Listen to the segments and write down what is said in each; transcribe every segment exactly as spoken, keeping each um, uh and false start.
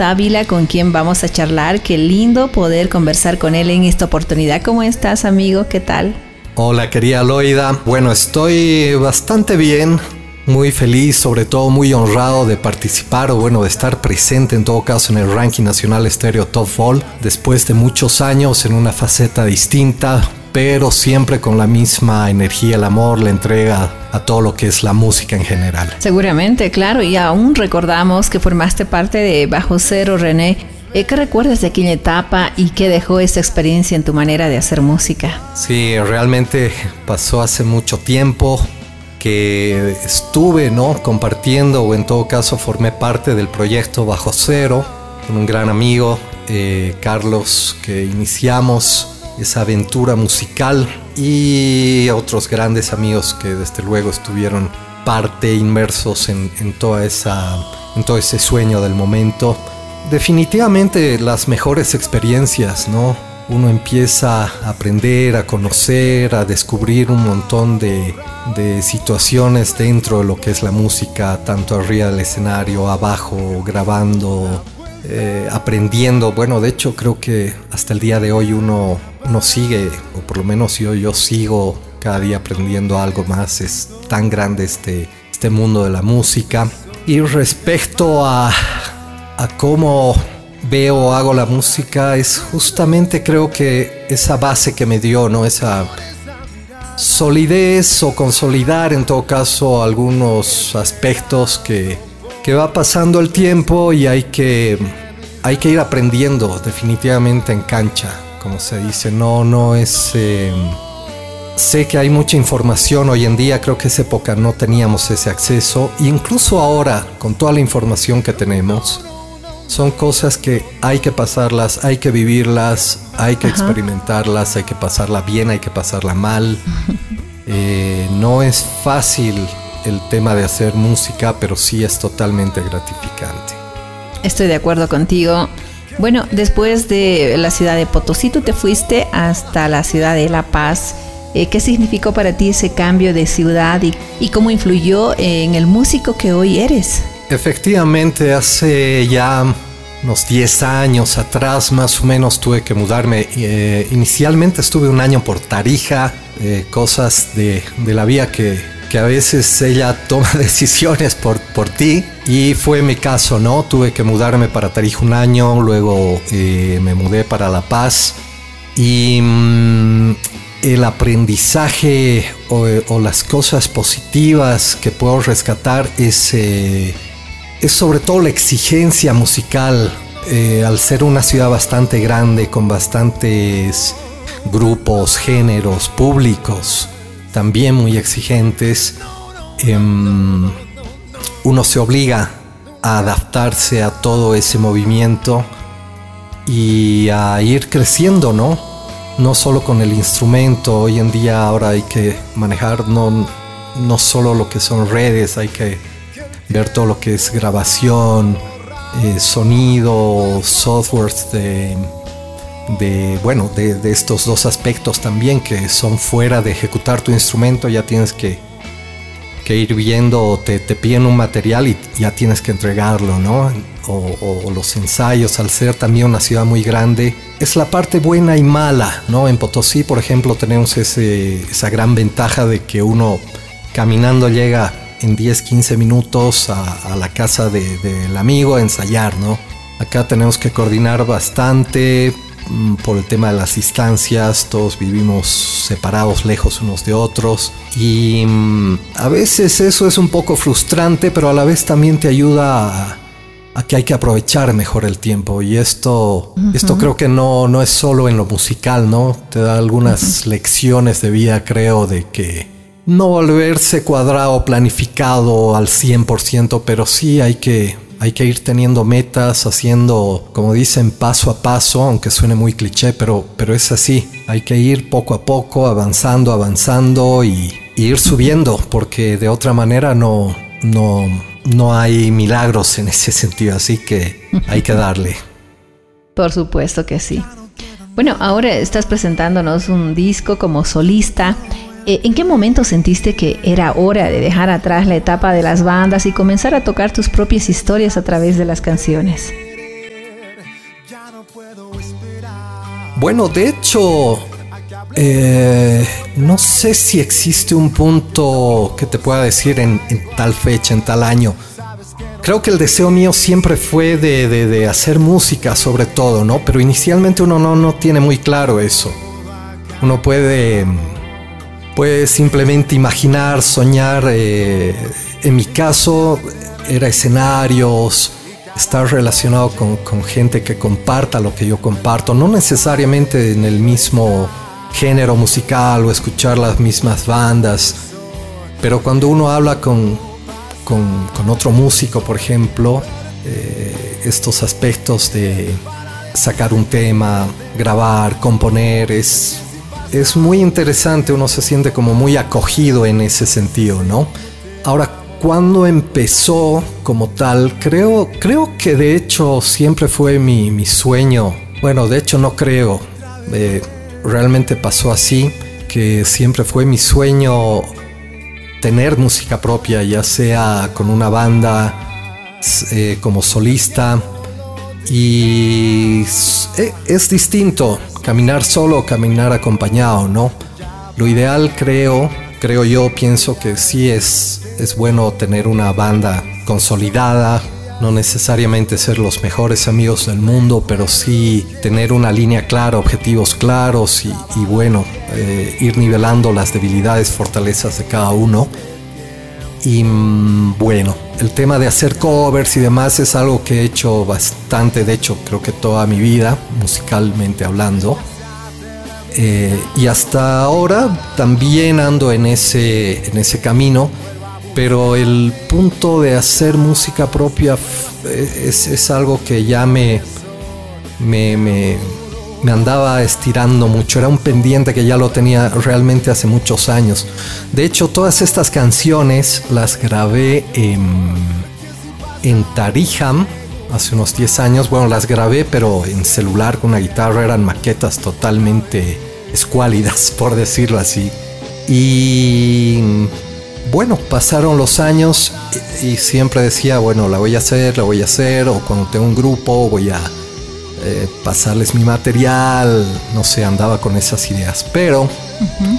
Távila, con quien vamos a charlar. Qué lindo poder conversar con él en esta oportunidad. ¿Cómo estás, amigo? ¿Qué tal? Hola, querida Loida. Bueno, estoy bastante bien, muy feliz, sobre todo muy honrado de participar o bueno, de estar presente en todo caso en el ranking nacional estéreo Top Vol después de muchos años en una faceta distinta, pero siempre con la misma energía, el amor, la entrega a todo lo que es la música en general. Seguramente, claro, y aún recordamos que formaste parte de Bajo Cero, René. ¿Qué recuerdas de aquella etapa y qué dejó esta experiencia en tu manera de hacer música? Sí, realmente pasó hace mucho tiempo que estuve, ¿no?, compartiendo, o en todo caso formé parte del proyecto Bajo Cero con un gran amigo, eh, Carlos, que iniciamos esa aventura musical, y otros grandes amigos que desde luego estuvieron parte, inmersos en, en, toda esa, en todo ese sueño del momento. Definitivamente las mejores experiencias, ¿no? Uno empieza a aprender, a conocer, a descubrir un montón de, de situaciones dentro de lo que es la música, tanto arriba del escenario, abajo, grabando, eh, aprendiendo. Bueno, de hecho creo que hasta el día de hoy uno, uno sigue, o por lo menos yo, yo sigo cada día aprendiendo algo más. Es tan grande este, este mundo de la música. Y respecto a... a cómo veo o hago la música, es justamente creo que esa base que me dio, ¿no? Esa solidez o consolidar en todo caso algunos aspectos que, que va pasando el tiempo y hay que, hay que ir aprendiendo definitivamente en cancha, como se dice. No, no es... Eh, sé que hay mucha información hoy en día, creo que esa época no teníamos ese acceso, e incluso ahora con toda la información que tenemos, son cosas que hay que pasarlas, hay que vivirlas, hay que Ajá. experimentarlas, hay que pasarla bien, hay que pasarla mal. Eh, no es fácil el tema de hacer música, pero sí es totalmente gratificante. Estoy de acuerdo contigo. Bueno, después de la ciudad de Potosí, tú te fuiste hasta la ciudad de La Paz. Eh, ¿Qué significó para ti ese cambio de ciudad y, y cómo influyó en el músico que hoy eres? Efectivamente, hace ya unos diez años atrás más o menos tuve que mudarme. Eh, inicialmente estuve un año por Tarija, eh, cosas de, de la vida que, que a veces ella toma decisiones por, por ti, y fue mi caso, ¿no? Tuve que mudarme para Tarija un año, luego eh, me mudé para La Paz, y mmm, el aprendizaje o, o las cosas positivas que puedo rescatar es... Eh, Es sobre todo la exigencia musical, eh, al ser una ciudad bastante grande, con bastantes grupos, géneros, públicos, también muy exigentes. Eh, uno se obliga a adaptarse a todo ese movimiento y a ir creciendo, ¿no? No solo con el instrumento. Hoy en día ahora hay que manejar no, no solo lo que son redes, hay que ver todo lo que es grabación, eh, sonido, softwares de, de bueno, de, de estos dos aspectos también que son fuera de ejecutar tu instrumento. Ya tienes que, que ir viendo, te, te piden un material y ya tienes que entregarlo, ¿no? O, o, o los ensayos, al ser también una ciudad muy grande, es la parte buena y mala, ¿no? En Potosí, por ejemplo, tenemos ese, esa gran ventaja de que uno caminando llega en diez, quince minutos a, a la casa de, del amigo a ensayar, ¿no? Acá tenemos que coordinar bastante mmm, por el tema de las distancias. Todos vivimos separados, lejos unos de otros, y mmm, a veces eso es un poco frustrante, pero a la vez también te ayuda a, a que hay que aprovechar mejor el tiempo. Y esto, uh-huh. esto creo que no, no es solo en lo musical, ¿no? Te da algunas uh-huh. lecciones de vida, creo, de que no volverse cuadrado, planificado al cien por ciento, pero sí hay que, hay que ir teniendo metas, haciendo, como dicen, paso a paso, aunque suene muy cliché, pero, pero es así. Hay que ir poco a poco, avanzando, avanzando y, y ir subiendo, porque de otra manera no, no, no hay milagros en ese sentido, así que hay que darle. Por supuesto que sí. Bueno, ahora estás presentándonos un disco como solista. ¿En qué momento sentiste que era hora de dejar atrás la etapa de las bandas y comenzar a tocar tus propias historias a través de las canciones? Bueno, de hecho, eh, no sé si existe un punto que te pueda decir en, en tal fecha, en tal año. Creo que el deseo mío siempre fue de, de, de hacer música sobre todo, ¿no? Pero inicialmente uno no, no tiene muy claro eso. Uno puede, puede simplemente imaginar, soñar. Eh, en mi caso, era escenarios, estar relacionado con, con gente que comparta lo que yo comparto. No necesariamente en el mismo género musical o escuchar las mismas bandas. Pero cuando uno habla con... Con, con otro músico, por ejemplo, eh, estos aspectos de sacar un tema, grabar, componer, es, es muy interesante, uno se siente como muy acogido en ese sentido, ¿no? Ahora, ¿cuándo empezó como tal? Creo, creo que de hecho siempre fue mi, mi sueño. Bueno, de hecho no creo, eh, realmente pasó así, que siempre fue mi sueño tener música propia, ya sea con una banda, eh, como solista. Y es, es distinto caminar solo o caminar acompañado, ¿no? Lo ideal, creo, creo yo, pienso que sí es, es bueno tener una banda consolidada, no necesariamente ser los mejores amigos del mundo, pero sí tener una línea clara, objetivos claros y, y bueno, eh, ir nivelando las debilidades, fortalezas de cada uno. Y mmm, bueno, el tema de hacer covers y demás es algo que he hecho bastante, de hecho creo que toda mi vida, musicalmente hablando. Eh, y hasta ahora también ando en ese, en ese camino. Pero el punto de hacer música propia es, es algo que ya me, me, me, me andaba estirando mucho. Era un pendiente que ya lo tenía realmente hace muchos años. De hecho, todas estas canciones las grabé en, en Tarija hace unos diez años. Bueno, las grabé pero en celular con una guitarra. Eran maquetas totalmente escuálidas, por decirlo así. Y... bueno, pasaron los años y, y siempre decía, bueno, la voy a hacer, la voy a hacer, o cuando tengo un grupo voy a eh, pasarles mi material, no sé, andaba con esas ideas. Pero uh-huh.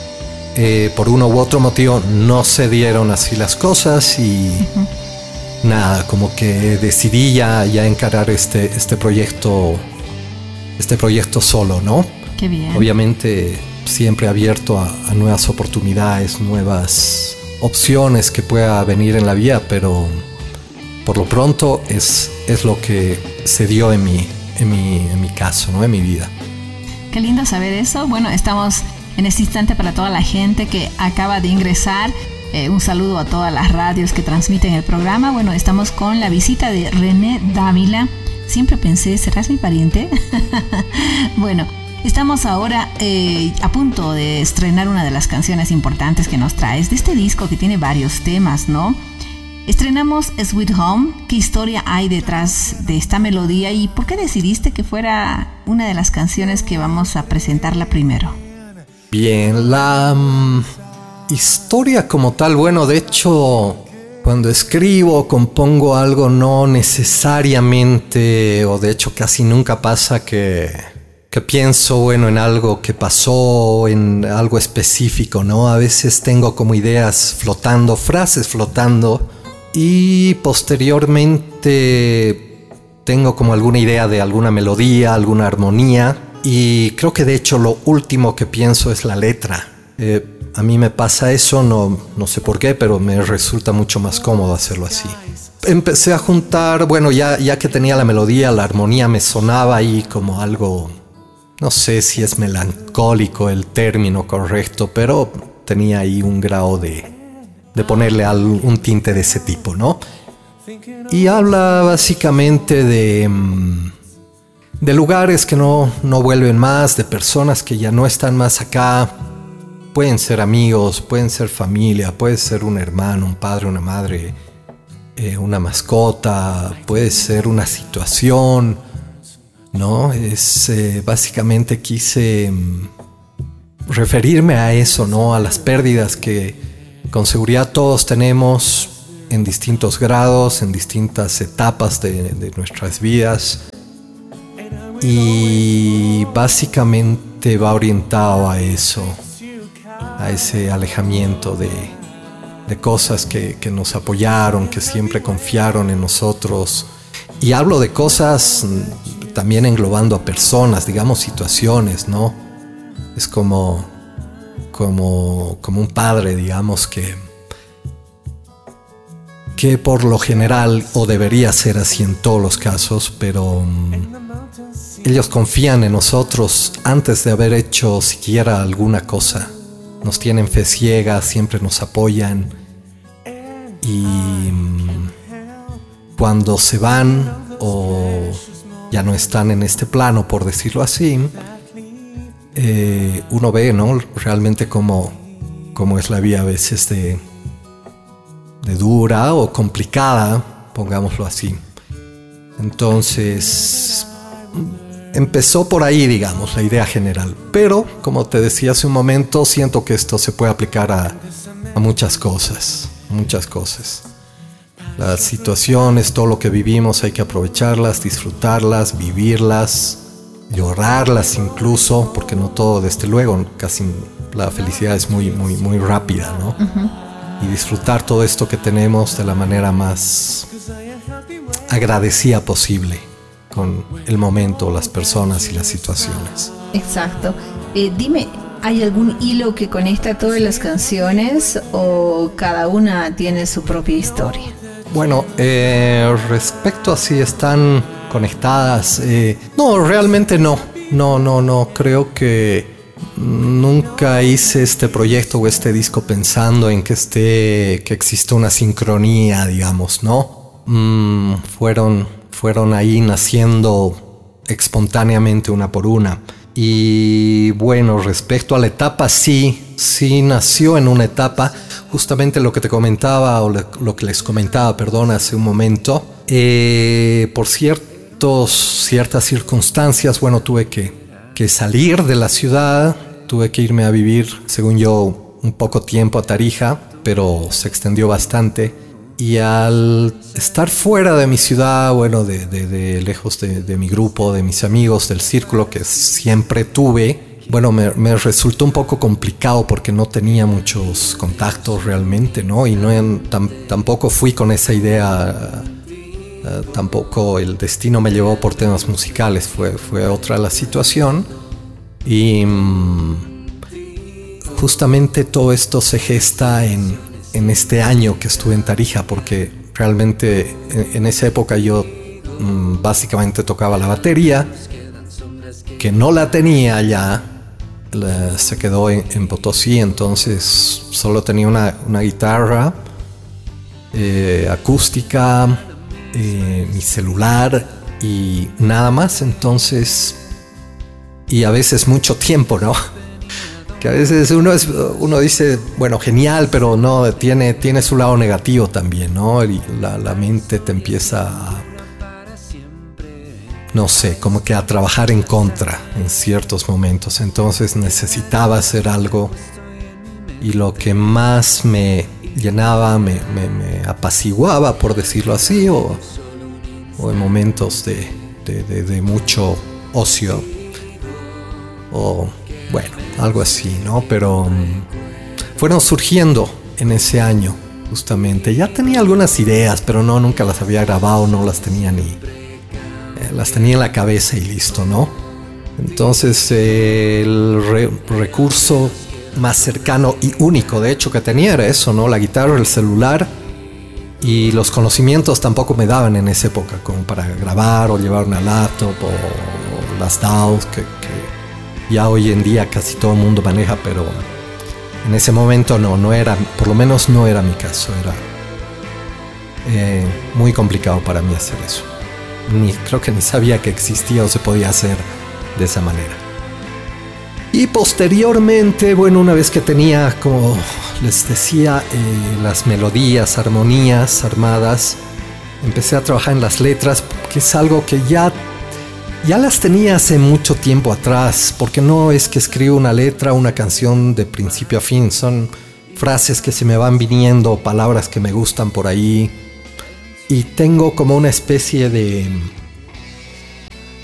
eh, por uno u otro motivo no se dieron así las cosas y uh-huh. nada, como que decidí ya, ya encarar este, este proyecto, este proyecto solo, ¿no? Qué bien. Obviamente siempre abierto a, a nuevas oportunidades, nuevas opciones que pueda venir en la vida, pero por lo pronto es, es lo que se dio en mi, en mi, en mi caso, ¿no? En mi vida. Qué lindo saber eso. Bueno, estamos en este instante para toda la gente que acaba de ingresar. Eh, un saludo a todas las radios que transmiten el programa. Bueno, estamos con la visita de René Dávila. Siempre pensé, ¿serás mi pariente? Bueno, estamos ahora eh, a punto de estrenar una de las canciones importantes que nos traes de este disco que tiene varios temas, ¿no? Estrenamos Sweet Home. ¿Qué historia hay detrás de esta melodía y por qué decidiste que fuera una de las canciones que vamos a presentarla primero? Bien, la um, historia como tal, bueno, de hecho, cuando escribo o compongo algo no necesariamente, o de hecho casi nunca pasa que... que pienso, bueno, en algo que pasó, en algo específico, ¿no? A veces tengo como ideas flotando, frases flotando, y posteriormente tengo como alguna idea de alguna melodía, alguna armonía, y creo que de hecho lo último que pienso es la letra. Eh, a mí me pasa eso, no, no sé por qué, pero me resulta mucho más cómodo hacerlo así. Empecé a juntar, bueno, ya, ya que tenía la melodía, la armonía me sonaba ahí como algo... no sé si es melancólico el término correcto, pero tenía ahí un grado de, de ponerle un tinte de ese tipo, ¿no? Y habla básicamente de, de lugares que no, no vuelven más, de personas que ya no están más acá. Pueden ser amigos, pueden ser familia, puede ser un hermano, un padre, una madre, eh, una mascota, puede ser una situación... ¿no? Es eh, básicamente quise mm, referirme a eso, ¿no? A las pérdidas que con seguridad todos tenemos en distintos grados, en distintas etapas de, de nuestras vidas. y básicamente va orientado a eso, a ese alejamiento de, de cosas que, que nos apoyaron, que siempre confiaron en nosotros. Y hablo de cosas también englobando a personas, digamos situaciones, ¿no? Es como, como, como un padre, digamos, que, que por lo general, o debería ser así en todos los casos, pero um, ellos confían en nosotros antes de haber hecho siquiera alguna cosa. Nos tienen fe ciega, siempre nos apoyan. Y um, cuando se van o ya no están en este plano, por decirlo así, eh, uno ve, ¿no? Realmente cómo, cómo es la vida a veces de, de dura o complicada, pongámoslo así. Entonces, empezó por ahí, digamos, la idea general. Pero, como te decía hace un momento, siento que esto se puede aplicar a, a muchas cosas, muchas cosas. Las situaciones, todo lo que vivimos, hay que aprovecharlas, disfrutarlas, vivirlas, llorarlas incluso, porque no todo, desde luego, casi la felicidad es muy, muy, muy rápida, ¿no? Uh-huh. Y disfrutar todo esto que tenemos de la manera más agradecida posible con el momento, las personas y las situaciones. Exacto. Eh, dime, ¿hay algún hilo que conecta todas las canciones o cada una tiene su propia historia? Bueno, eh, respecto a si están conectadas, eh, no, realmente no, no, no, no, creo que nunca hice este proyecto o este disco pensando en que esté, que exista una sincronía, digamos, ¿no? Mm, fueron, fueron ahí naciendo espontáneamente una por una. Y bueno, respecto a la etapa, sí, sí nació en una etapa, justamente lo que te comentaba, o le, lo que les comentaba, perdón, hace un momento. Eh, por ciertos, ciertas circunstancias, bueno, tuve que, que salir de la ciudad, tuve que irme a vivir, según yo, un poco tiempo a Tarija, pero se extendió bastante. Y al estar fuera de mi ciudad, bueno, de, de, de lejos de, de mi grupo, de mis amigos, del círculo que siempre tuve, bueno, me, me resultó un poco complicado porque no tenía muchos contactos realmente, ¿no? Y no tam, tampoco fui con esa idea, uh, tampoco el destino me llevó por temas musicales, fue, fue otra la situación. Y um, justamente todo esto se gesta en... en este año que estuve en Tarija, porque realmente en, en esa época yo mmm, básicamente tocaba la batería, que no la tenía ya, la, se quedó en, en Potosí, entonces solo tenía una, una guitarra eh, acústica, eh, mi celular y nada más, entonces, y a veces mucho tiempo, ¿no? Que a veces uno, es, uno dice, bueno, genial, pero no, tiene, tiene su lado negativo también, ¿no? Y la, la mente te empieza a, no sé, como que a trabajar en contra en ciertos momentos. Entonces necesitaba hacer algo y lo que más me llenaba, me, me, me apaciguaba, por decirlo así, o, o en momentos de, de, de, de mucho ocio, o bueno, algo así, ¿no? Pero um, fueron surgiendo en ese año, justamente. Ya tenía algunas ideas, pero no, nunca las había grabado, no las tenía ni... Eh, las tenía en la cabeza y listo, ¿no? Entonces, eh, el re- recurso más cercano y único, de hecho, que tenía era eso, ¿no? La guitarra, el celular, y los conocimientos tampoco me daban en esa época, como para grabar o llevar una laptop o, o las D A Ws que... que ya hoy en día casi todo el mundo maneja, pero en ese momento no, no era, por lo menos no era mi caso, era eh, muy complicado para mí hacer eso. Ni, creo que ni sabía que existía o se podía hacer de esa manera. Y posteriormente, bueno, una vez que tenía, como les decía, eh, las melodías, armonías armadas, empecé a trabajar en las letras, que es algo que ya Ya las tenía hace mucho tiempo atrás, porque no es que escribo una letra, una canción de principio a fin, son frases que se me van viniendo, palabras que me gustan por ahí, y tengo como una especie de,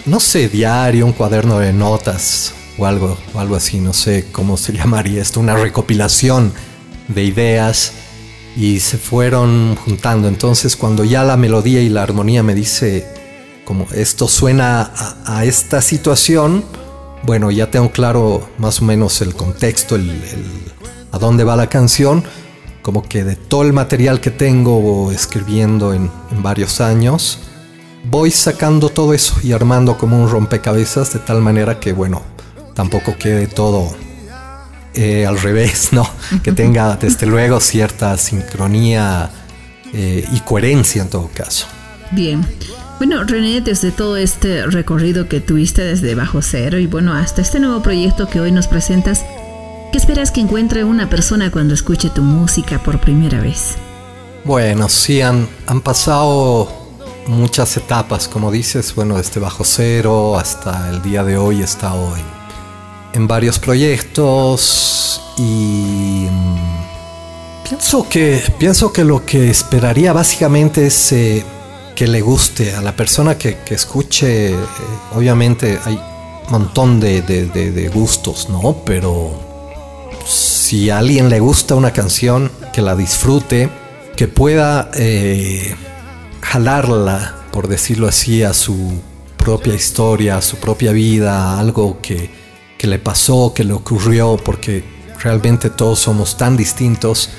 no sé, diario, un cuaderno de notas o algo, o algo así, no sé cómo se llamaría esto, una recopilación de ideas y se fueron juntando. Entonces cuando ya la melodía y la armonía me dice como esto suena a, a esta situación, bueno, ya tengo claro más o menos el contexto, el, el, a dónde va la canción, como que de todo el material que tengo escribiendo en, en varios años, voy sacando todo eso y armando como un rompecabezas de tal manera que, bueno, tampoco quede todo eh, al revés, ¿no? Que tenga, desde luego, cierta sincronía eh, y coherencia en todo caso. Bien. Bueno, René, desde todo este recorrido que tuviste desde Bajo Cero y bueno, hasta este nuevo proyecto que hoy nos presentas, ¿qué esperas que encuentre una persona cuando escuche tu música por primera vez? Bueno, sí, han, han pasado muchas etapas, como dices, bueno, desde Bajo Cero hasta el día de hoy he estado en, en varios proyectos y mmm, pienso que, pienso que lo que esperaría básicamente es eh, que le guste a la persona que, que escuche. Eh, obviamente hay un montón de, de, de, de gustos, ¿no? Pero si a alguien le gusta una canción, que la disfrute, que pueda eh, jalarla, por decirlo así, a su propia historia, a su propia vida, algo que, que le pasó, que le ocurrió, porque realmente todos somos tan distintos.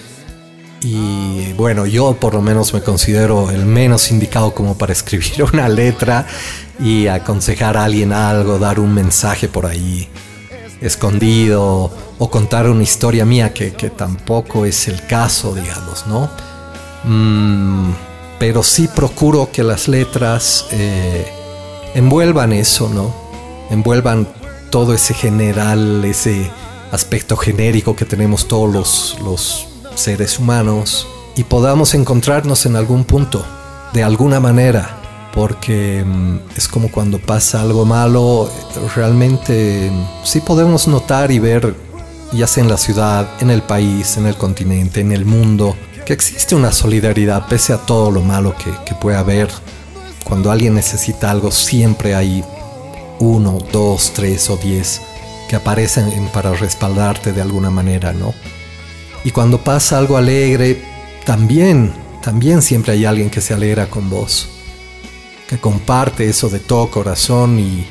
Y bueno, yo por lo menos me considero el menos indicado como para escribir una letra y aconsejar a alguien algo, dar un mensaje por ahí escondido o contar una historia mía, que, que tampoco es el caso, digamos, ¿no? Mm, pero sí procuro que las letras eh, envuelvan eso, ¿no? Envuelvan todo ese general, ese aspecto genérico que tenemos todos los, los seres humanos y podamos encontrarnos en algún punto, de alguna manera, porque mm, es como cuando pasa algo malo, realmente sí podemos notar y ver, ya sea en la ciudad, en el país, en el continente, en el mundo, que existe una solidaridad pese a todo lo malo que, que puede haber. Cuando alguien necesita algo, siempre hay uno, dos, tres o diez que aparecen para respaldarte de alguna manera, ¿no? Y cuando pasa algo alegre, también, también siempre hay alguien que se alegra con vos, que comparte eso de todo corazón y,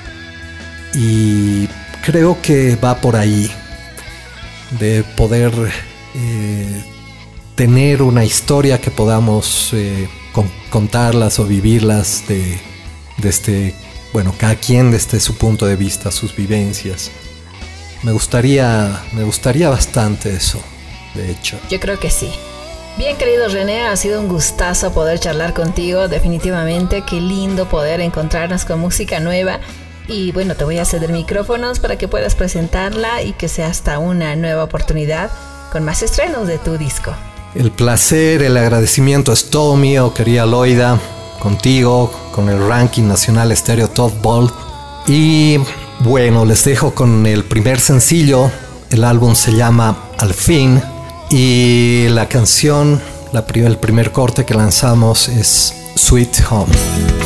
y creo que va por ahí, de poder eh, tener una historia que podamos eh, con, contarlas o vivirlas de, desde, bueno, cada quien desde su punto de vista, sus vivencias. Me gustaría, me gustaría bastante eso, de hecho. Yo creo que sí. Bien, querido René, ha sido un gustazo poder charlar contigo, definitivamente. Qué lindo poder encontrarnos con música nueva. Y bueno, te voy a ceder micrófonos para que puedas presentarla y que sea hasta una nueva oportunidad con más estrenos de tu disco. El placer, el agradecimiento es todo mío, querida Loida, contigo, con el ranking nacional Stereo Top Ball. Y bueno, les dejo con el primer sencillo. El álbum se llama Al Fin y la canción, la, el primer corte que lanzamos es Sweet Home.